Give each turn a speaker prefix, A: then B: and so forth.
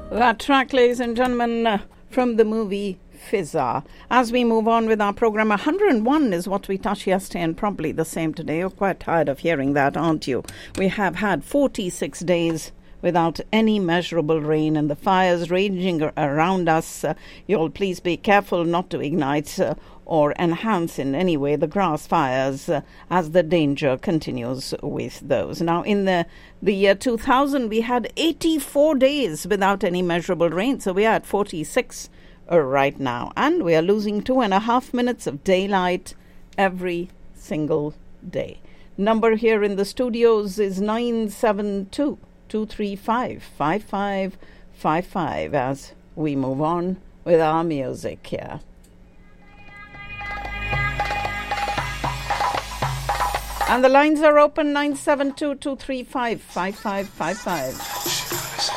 A: That track, ladies and gentlemen, from the movie Fizza. As we move on with our program, 101 is what we touched yesterday and probably the same today. You're quite tired of hearing that, aren't you? We have had 46 days without any measurable rain and the fires raging around us. You'll please be careful not to ignite or enhance in any way the grass fires as the danger continues with those. Now, in the year 2000, we had 84 days without any measurable rain, so we are at 46 right now. And we are losing 2.5 minutes of daylight every single day. Number here in the studios is 972-235-5555 as we move on with our music here. And the lines are open, 972-235-5555.